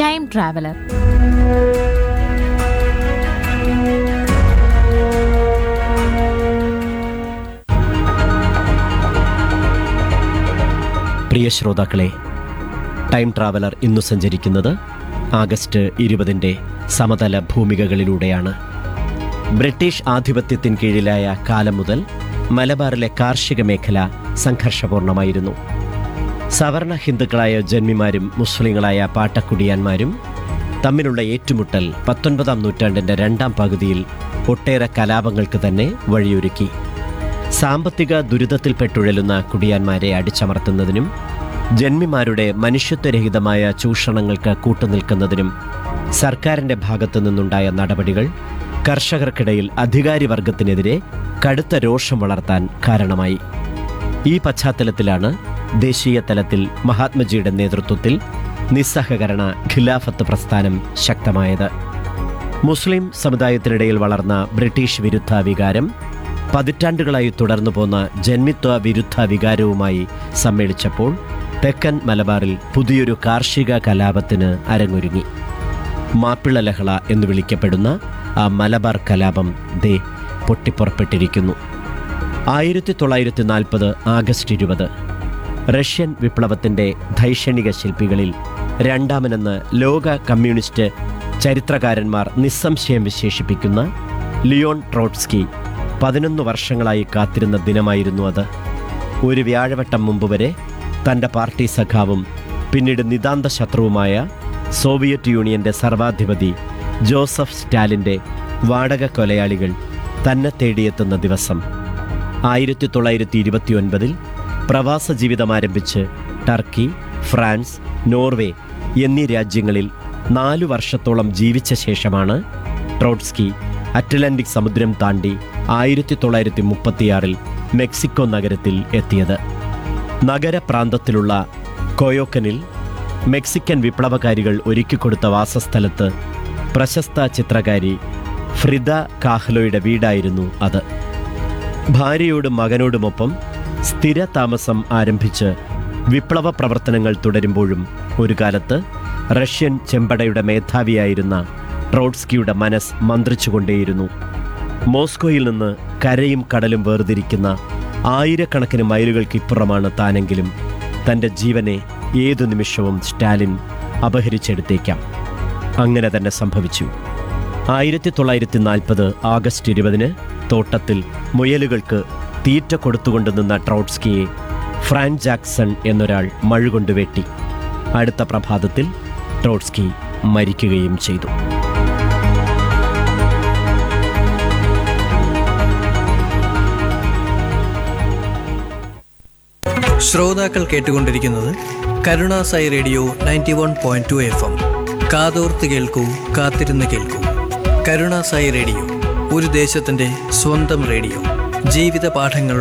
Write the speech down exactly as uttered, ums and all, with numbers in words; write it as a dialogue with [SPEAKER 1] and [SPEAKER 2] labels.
[SPEAKER 1] Time traveller.
[SPEAKER 2] പ്രിയ ശ്രോതാക്കളെ, time traveller ഇന്നു സഞ്ചരിക്കുന്നത് ആഗസ്റ്റ് ഇരുപതിൻ്റെ സമതല ഭൂമികകളിലൂടെയാണ്. ബ്രിട്ടീഷ് ആധിപത്യത്തിന് കീഴിലായ കാലം മുതൽ മലബാറിലെ കാർഷിക മേഖല സംഘർഷപൂർണമായിരുന്നു. സവർണ ഹിന്ദുക്കളായ ജന്മിമാരും മുസ്ലിങ്ങളായ പാട്ടക്കുടിയാന്മാരും തമ്മിലുള്ള ഏറ്റുമുട്ടൽ പത്തൊൻപതാം നൂറ്റാണ്ടിൻ്റെ രണ്ടാം പകുതിയിൽ ഒട്ടേറെ കലാപങ്ങൾക്ക് തന്നെ വഴിയൊരുക്കി. സാമ്പത്തിക ദുരിതത്തിൽപ്പെട്ടുഴലുന്ന കുടിയാന്മാരെ അടിച്ചമർത്തുന്നതിനും ജന്മിമാരുടെ മനുഷ്യത്വരഹിതമായ ചൂഷണങ്ങൾക്ക് കൂട്ടുനിൽക്കുന്നതിനും സർക്കാരിൻ്റെ ഭാഗത്തു നിന്നുണ്ടായ നടപടികൾ കർഷകർക്കിടയിൽ അധികാരിവർഗത്തിനെതിരെ കടുത്ത രോഷം വളർത്താൻ കാരണമായി. ഈ പശ്ചാത്തലത്തിലാണ് ദേശീയ തലത്തിൽ മഹാത്മജിയുടെ നേതൃത്വത്തിൽ നിസ്സഹകരണ ഖിലാഫത്ത് പ്രസ്ഥാനം ശക്തമായത്. മുസ്ലിം സമുദായത്തിനിടയിൽ വളർന്ന ബ്രിട്ടീഷ് വിരുദ്ധ വികാരം പതിറ്റാണ്ടുകളായി തുടർന്നു പോന്ന ജന്മിത്വ വിരുദ്ധ വികാരവുമായി സമ്മേളിച്ചപ്പോൾ തെക്കൻ മലബാറിൽ പുതിയൊരു കാർഷിക കലാപത്തിന് അരങ്ങൊരുങ്ങി. മാപ്പിള ലഹള എന്ന് വിളിക്കപ്പെടുന്ന ആ മലബാർ കലാപം ദേ പൊട്ടിപ്പുറപ്പെട്ടിരിക്കുന്നു. ആയിരത്തി തൊള്ളായിരത്തി നാൽപ്പത് ആഗസ്റ്റ് ഇരുപത് റഷ്യൻ വിപ്ലവത്തിൻ്റെ ധൈഷണിക ശില്പികളിൽ രണ്ടാമനെന്ന് ലോക കമ്മ്യൂണിസ്റ്റ് ചരിത്രകാരന്മാർ നിസ്സംശയം വിശേഷിപ്പിക്കുന്ന ലിയോൺ ട്രോട്സ്കി പതിനൊന്ന് വർഷങ്ങളായി കാത്തിരുന്ന ദിനമായിരുന്നു അത്. ഒരു വ്യാഴവട്ടം മുമ്പ് വരെ തൻ്റെ പാർട്ടി സഖാവും പിന്നീട് നിതാന്ത ശത്രുവുമായ സോവിയറ്റ് യൂണിയൻ്റെ സർവാധിപതി ജോസഫ് സ്റ്റാലിൻ്റെ വാടക കൊലയാളികൾ തന്നെ തേടിയെത്തുന്ന ദിവസം. ആയിരത്തി തൊള്ളായിരത്തി ഇരുപത്തി ഒൻപതിൽ പ്രവാസ ജീവിതം ആരംഭിച്ച് ടർക്കി, ഫ്രാൻസ്, നോർവേ എന്നീ രാജ്യങ്ങളിൽ നാലു വർഷത്തോളം ജീവിച്ച ശേഷമാണ് ട്രോട്സ്കി അറ്റ്ലാന്റിക് സമുദ്രം താണ്ടി ആയിരത്തി തൊള്ളായിരത്തി മുപ്പത്തിയാറിൽ മെക്സിക്കോ നഗരത്തിൽ എത്തിയത്. നഗരപ്രാന്തത്തിലുള്ള കൊയോക്കനിൽ മെക്സിക്കൻ വിപ്ലവകാരികൾ ഒരുക്കിക്കൊടുത്ത വാസസ്ഥലത്ത് പ്രശസ്ത ചിത്രകാരി ഫ്രിദ കാഹ്ലോയുടെ വീടായിരുന്നു അത്. ഭാര്യയോടും മകനോടുമൊപ്പം സ്ഥിര താമസം ആരംഭിച്ച് വിപ്ലവ പ്രവർത്തനങ്ങൾ തുടരുമ്പോഴും ഒരു കാലത്ത് റഷ്യൻ ചെമ്പടയുടെ മേധാവിയായിരുന്ന ട്രോട്സ്കിയുടെ മനസ്സ് മന്ത്രിച്ചുകൊണ്ടേയിരുന്നു. മോസ്കോയിൽ നിന്ന് കരയും കടലും വേർതിരിക്കുന്ന ആയിരക്കണക്കിന് മൈലുകൾക്കിപ്പുറമാണ് താനെങ്കിലും തൻ്റെ ജീവനെ ഏതു നിമിഷവും സ്റ്റാലിൻ അപഹരിച്ചെടുത്തേക്കാം. അങ്ങനെ തന്നെ സംഭവിച്ചു. ആയിരത്തി തൊള്ളായിരത്തി നാൽപ്പത് ആഗസ്റ്റ് ഇരുപതിന് തോട്ടത്തിൽ മുയലുകൾക്ക് തീറ്റ കൊടുത്തുകൊണ്ട് നിന്ന ട്രോട്സ്കിയെ ഫ്രാൻ ജാക്സൺ എന്നൊരാൾ മഴുകൊണ്ട് വെട്ടി. അടുത്ത പ്രഭാതത്തിൽ ട്രോട്സ്കി മരിക്കുകയും ചെയ്തു.
[SPEAKER 3] ശ്രോതാക്കൾ കേട്ടുകൊണ്ടിരിക്കുന്നത് Karunasai radio ninety one point two F M. കാതോർത്ത് കേൾക്കൂ, കാത്തിരുന്ന് കേൾക്കൂ. കരുണാസായി റേഡിയോ, ഒരു ദേശത്തിൻ്റെ സ്വന്തം റേഡിയോ. ജീവിത പാഠങ്ങൾ